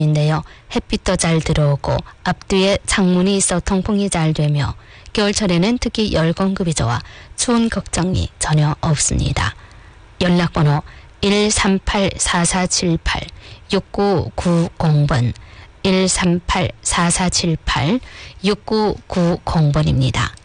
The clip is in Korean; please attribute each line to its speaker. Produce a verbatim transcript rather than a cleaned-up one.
Speaker 1: 인데요. 햇빛도 잘 들어오고 앞뒤에 창문이 있어 통풍이 잘 되며 겨울철에는 특히 열공급이 좋아 추운 걱정이 전혀 없습니다. 연락번호 일삼팔 사사칠팔 육구구공 번 일삼팔 사사칠팔 육구구공 번입니다.